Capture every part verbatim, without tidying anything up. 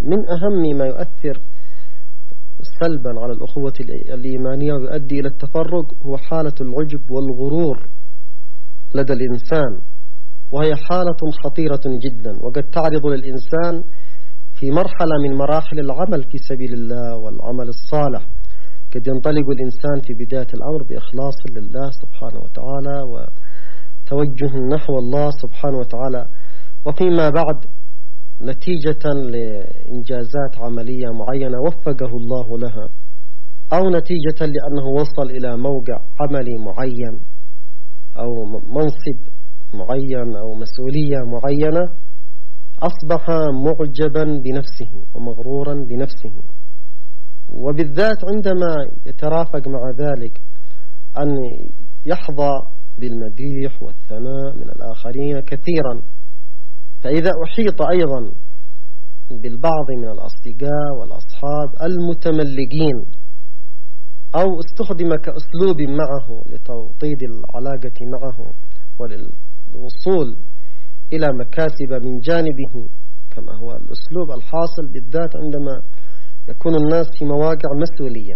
من أهم ما يؤثر سلبا على الأخوة الإيمانية ويؤدي إلى التفرق هو حالة العجب والغرور لدى الإنسان، وهي حالة خطيرة جدا، وقد تعرض للإنسان في مرحلة من مراحل العمل في سبيل الله والعمل الصالح. قد ينطلق الإنسان في بداية الأمر بإخلاص لله سبحانه وتعالى وتوجه نحو الله سبحانه وتعالى، وفيما بعد نتيجة لإنجازات عملية معينة وفقه الله لها، أو نتيجة لأنه وصل إلى موقع عملي معين أو منصب معين أو مسؤولية معينة، أصبح معجبا بنفسه ومغرورا بنفسه، وبالذات عندما يترافق مع ذلك أن يحظى بالمديح والثناء من الآخرين كثيرا. فإذا أحيط أيضا بالبعض من الأصدقاء والأصحاب المتملقين أو استخدم كأسلوب معه لتوطيد العلاقة معه وللوصول إلى مكاسب من جانبه، كما هو الأسلوب الحاصل بالذات عندما يكون الناس في مواقع مسؤولية،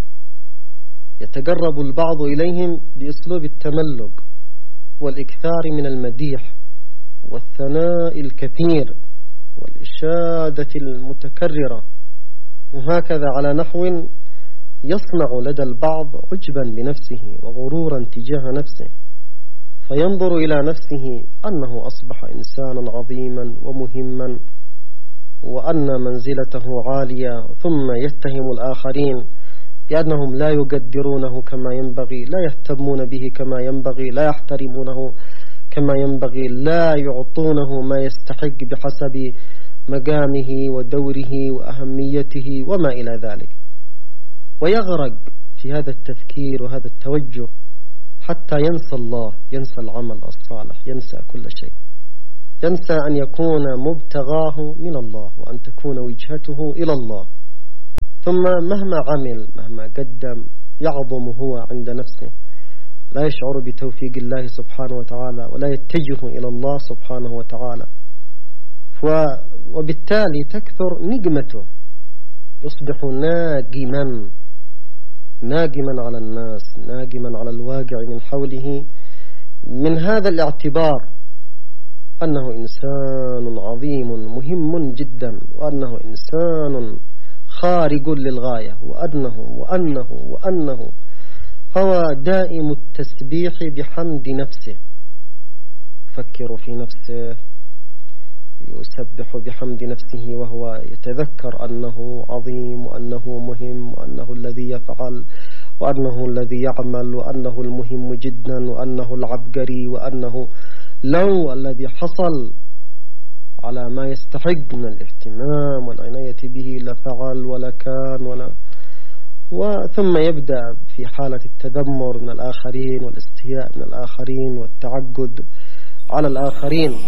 يتقرب البعض إليهم بأسلوب التملق والإكثار من المديح والثناء الكثير والإشادة المتكررة، وهكذا على نحو يصنع لدى البعض عجبا بنفسه وغرورا تجاه نفسه، فينظر إلى نفسه أنه أصبح إنسانا عظيما ومهما وأن منزلته عالية، ثم يتهم الآخرين بأنهم لا يقدرونه كما ينبغي، لا يهتمون به كما ينبغي، لا يحترمونه كما ينبغي، لا يعطونه ما يستحق بحسب مقامه ودوره وأهميته وما إلى ذلك، ويغرق في هذا التفكير وهذا التوجه حتى ينسى الله، ينسى العمل الصالح، ينسى كل شيء، ينسى أن يكون مبتغاه من الله وأن تكون وجهته إلى الله. ثم مهما عمل مهما قدم يعظم هو عند نفسه، لا يشعر بتوفيق الله سبحانه وتعالى ولا يتجه إلى الله سبحانه وتعالى، وبالتالي تكثر نقمته، يصبح ناقما ناقما على الناس، ناقما على الواقع من حوله، من هذا الاعتبار أنه إنسان عظيم مهم جدا، وأنه إنسان خارق للغاية، وأنه وأنه وأنه هو دائم التسبيح بحمد نفسه، يفكر في نفسه، يسبح بحمد نفسه وهو يتذكر أنه عظيم وأنه مهم وأنه الذي يفعل وأنه الذي يعمل وأنه المهم جدا وأنه العبقري وأنه لو الذي حصل على ما يستحق من الاهتمام والعناية به لفعل ولا كان ولا، وثم يبدأ في حالة التذمر من الآخرين والاستهياء من الآخرين والتعقد على الآخرين.